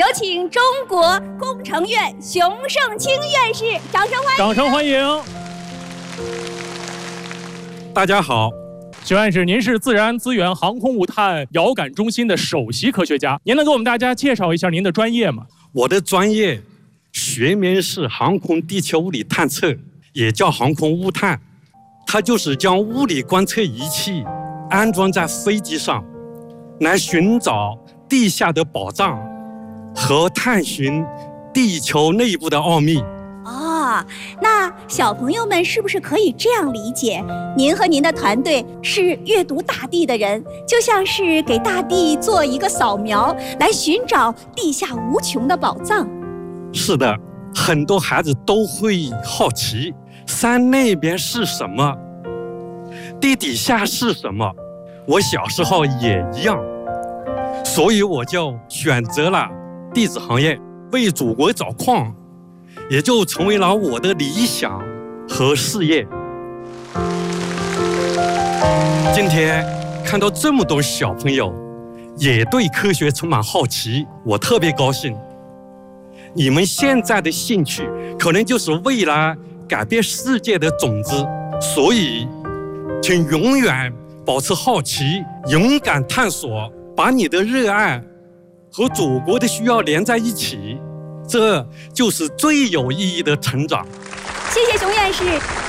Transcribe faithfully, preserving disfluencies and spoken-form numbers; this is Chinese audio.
请中国工程院熊胜清院士，掌声欢迎！ 掌声欢迎！ 大家好， 熊院士，您是自然资源航空物探遥感中心的首席科学家，您能给我们大家介绍一下您的专业吗？ 我的专业学名是航空地球物理探测，也叫航空物探，它就是将物理观测仪器安装在飞机上，来寻找地下的宝藏和探寻地球内部的奥秘。 哦，那小朋友们是不是可以这样理解，您和您的团队是阅读大地的人，就像是给大地做一个扫描，来寻找地下无穷的宝藏？ 是的，很多孩子都会好奇，山那边是什么，地底下是什么。我小时候也一样，所以我就选择了地质行业，为祖国找矿，也就成为了我的理想和事业。今天看到这么多小朋友也对科学充满好奇，我特别高兴。你们现在的兴趣可能就是未来改变世界的种子，所以请永远保持好奇，勇敢探索，把你的热爱和祖国的需要连在一起，这就是最有意义的成长。 谢谢熊院士。